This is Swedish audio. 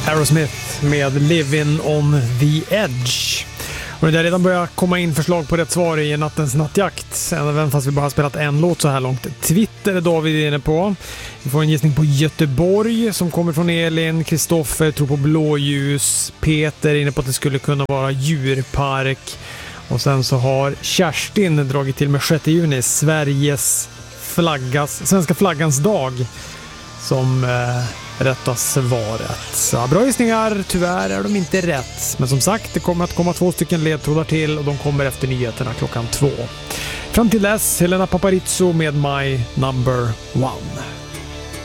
Aerosmith med Living on the Edge. Och det har redan börjat komma in förslag på rätt svar i nattens nattjakt. Även fast vi bara har spelat en låt så här långt. Twitter är David inne på. Vi får en gissning på Göteborg som kommer från Elin. Kristoffer tror på blåljus. Peter är inne på att det skulle kunna vara djurpark. Och sen så har Kerstin dragit till med 6 juni. Svenska flaggans dag som rätta svaret. Så bra gissningar, tyvärr är de inte rätt. Men som sagt, det kommer att komma 2 stycken ledtrådar till och de kommer efter nyheterna klockan 2. Fram till dess, Helena Paparizou med My Number One.